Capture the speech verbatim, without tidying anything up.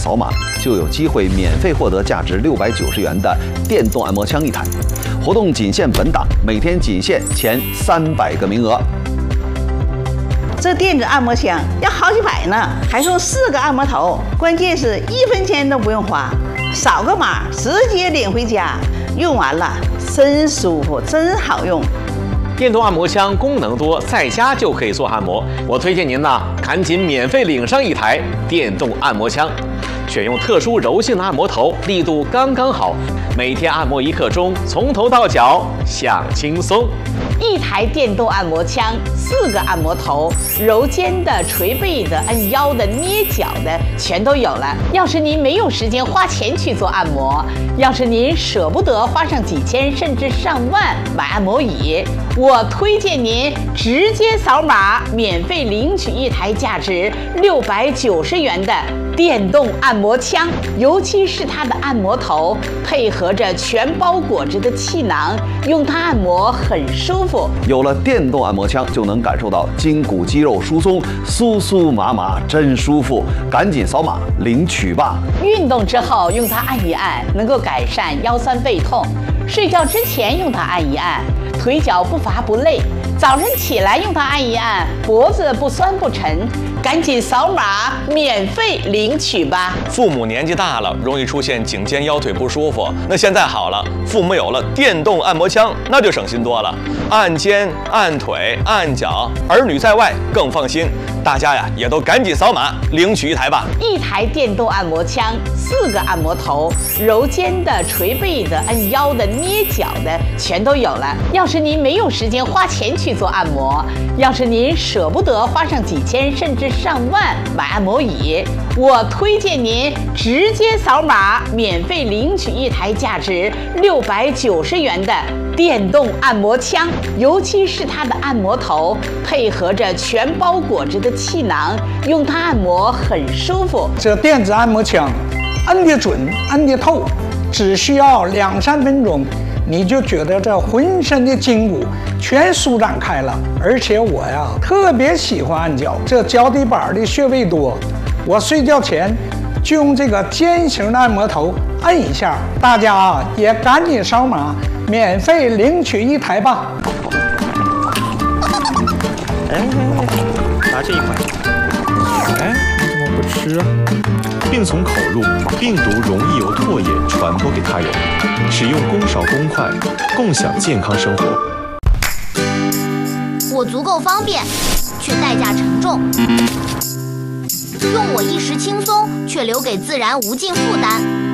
扫码，就有机会免费获得价值六百九十元的电动按摩枪一台。活动仅限本档，每天仅限前三百个名额。 这电子按摩枪要好几百呢，还送四个按摩头，关键是一分钱都不用花，扫个码直接领回家，用完了真舒服，真好用。 电动按摩枪功能多，在家就可以做按摩。我推荐您呢，赶紧免费领上一台电动按摩枪，选用特殊柔性的按摩头，力度刚刚好，每天按摩一刻钟，从头到脚享轻松。 一台电动按摩枪，四个按摩头，揉肩的、捶背的、按腰的、捏脚的，全都有了。要是您没有时间花钱去做按摩，要是您舍不得花上几千甚至上万买按摩椅，我推荐您直接扫码，免费领取一台价值六百九十元的电动按摩枪，尤其是它的按摩头，配合着全包裹着的气囊，用它按摩很舒服。 有了电动按摩枪，就能感受到筋骨肌肉疏松，酥酥麻麻，真舒服。赶紧扫码领取吧！ 运动之后用它按一按，能够改善腰酸背痛；睡觉之前用它按一按，腿脚不乏不累；早晨起来用它按一按，脖子不酸不沉。赶紧扫码免费领取吧！ 父母年纪大了，容易出现颈肩腰腿不舒服，那现在好了，父母有了电动按摩枪，那就省心多了。按肩、按腿、按脚，儿女在外更放心。大家呀，也都赶紧扫码领取一台吧！ 一台电动按摩枪，四个按摩头，揉肩的、捶背的、按腰的、捏脚的，全都有了。要是您没有时间花钱去做按摩，要是您舍不得花上几千甚至上万买按摩椅，我推荐您直接扫码，免费领取一台价值六百九十元的电动按摩枪，尤其是它的按摩头，配合着全包裹着的气囊，用它按摩很舒服。 这电子按摩枪，按得准，按得透，只需要两三分钟，你就觉得这浑身的筋骨全舒展开了。而且我呀，特别喜欢按脚，这脚底板的穴位多，我睡觉前就用这个尖形的按摩头按一下。大家啊，也赶紧扫码，免费领取一台吧。 哎，拿这一块。哎，你怎么不吃啊？病从口入，病毒容易由唾液传播给他人。使用公勺公筷，共享健康生活。 我足够方便，却代价沉重；用我一时轻松，却留给自然无尽负担。